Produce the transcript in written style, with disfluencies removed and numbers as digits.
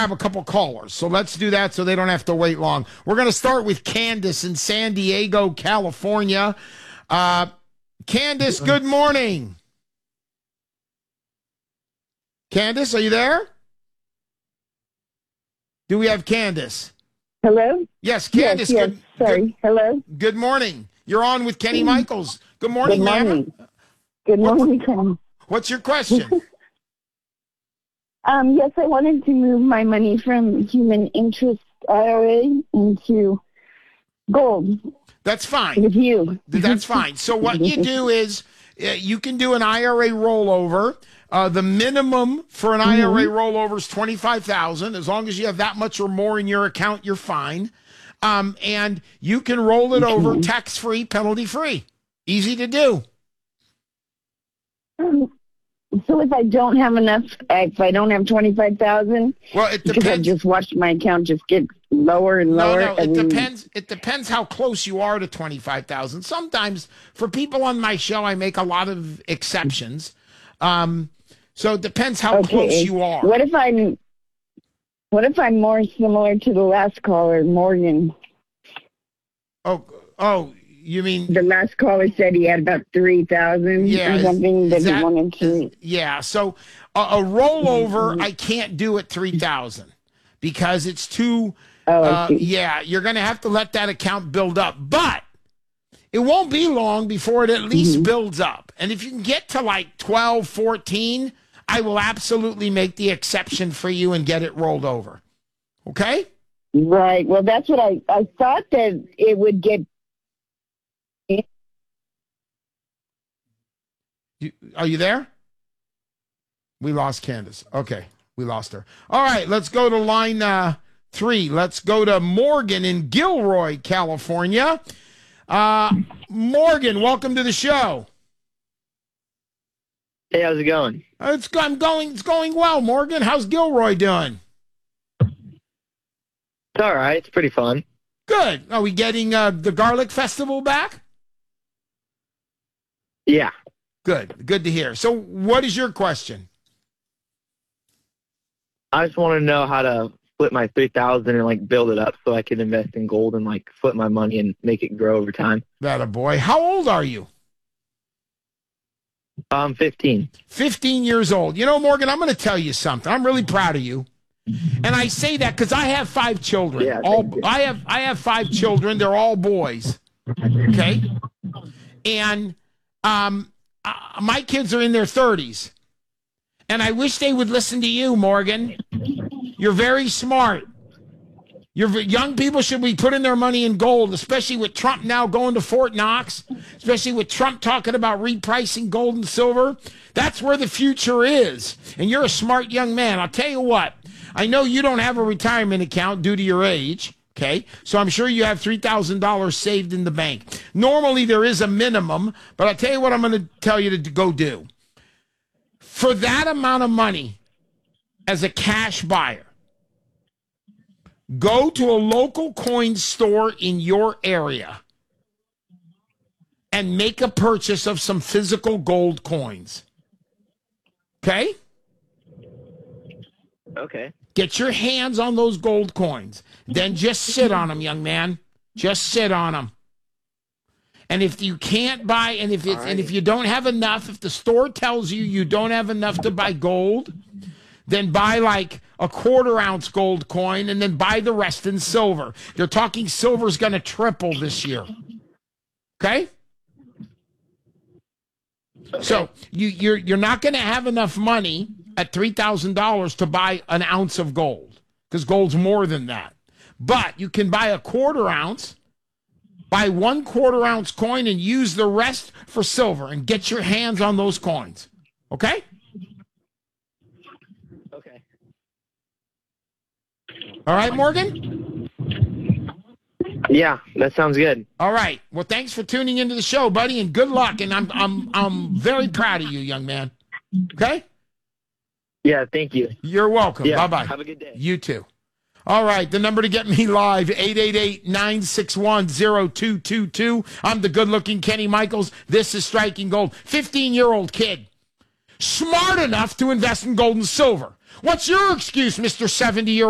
grab a couple callers. So let's do that so they don't have to wait long. We're going to start with Candace in San Diego, California. Candace, good morning. Candace, are you there? Do we have Candace? Hello? Yes, Candace. Yes, sorry. Hello? Good morning. You're on with Kenny Michaels. Good morning, Good morning. ma'am. Good morning, Ken. What's your question? Yes, I wanted to move my money from human interest IRA into gold That's fine. with you. That's fine. So what you do is you can do an IRA rollover. The minimum for an IRA rollover is $25,000. As long as you have that much or more in your account, you're fine. And you can roll it over tax-free, penalty-free. Easy to do. So if I don't have enough, if I don't have 25,000, Well, it because I depends. just watched my account just get lower and lower. No, it depends. It depends how close you are to 25,000. Sometimes for people on my show, I make a lot of exceptions. So it depends how close you are. What if I'm more similar to the last caller, Morgan? Oh, you mean The last caller said he had about 3,000 Yeah, or something that he wanted to. yeah. So a rollover, I can't do at 3,000 because it's too. I see. Yeah, you're going to have to let that account build up, but it won't be long before it at least builds up. And if you can get to like 12, 14, I will absolutely make the exception for you and get it rolled over. Okay? Right. Well, that's what I thought that it would get. Are you there? We lost Candace. Okay, we lost her. All right, let's go to line 3. Let's go to Morgan in Gilroy, California. Morgan, welcome to the show. Hey, how's it going? It's going well, Morgan. How's Gilroy doing? It's all right. It's pretty fun. Good. Are we getting the Garlic Festival back? Yeah. Good. Good to hear. So what is your question? I just want to know how to flip my 3,000 and like build it up so I can invest in gold and like flip my money and make it grow over time. That a boy. How old are you? I'm 15. 15 years old. You know, Morgan, I'm going to tell you something. I'm really proud of you. And I say that because I have 5 children. Yeah, I have 5 children. They're all boys. Okay? And my kids are in their 30s. And I wish they would listen to you, Morgan. You're very smart. Young people should be putting their money in gold, especially with Trump now going to Fort Knox, especially with Trump talking about repricing gold and silver. That's where the future is. And you're a smart young man. I'll tell you what. I know you don't have a retirement account due to your age, okay? So I'm sure you have $3,000 saved in the bank. Normally there is a minimum, but I'll tell you what I'm going to tell you to go do. For that amount of money as a cash buyer, go to a local coin store in your area and make a purchase of some physical gold coins. Okay? Okay. Get your hands on those gold coins. Then just sit on them, young man. Just sit on them. And if you can't buy, and if you don't have enough, if the store tells you you don't have enough to buy gold, then buy like a 1/4 ounce gold coin and then buy the rest in silver. They're talking silver's going to triple this year. Okay? So you're not going to have enough money at $3,000 to buy an ounce of gold because gold's more than that. But you can buy a 1/4 ounce, buy 1/4 ounce coin and use the rest for silver and get your hands on those coins. Okay? Okay. All right, Morgan? Yeah, that sounds good. All right. Well, thanks for tuning into the show, buddy, and good luck. And I'm very proud of you, young man. Okay? Yeah, thank you. You're welcome. Yeah, Bye-bye. have a good day. You too. All right, the number to get me live, 888-961-0222. I'm the good-looking Kenny Michaels. This is Striking Gold. 15-year-old kid, smart enough to invest in gold and silver. What's your excuse, Mr. 70-year-old?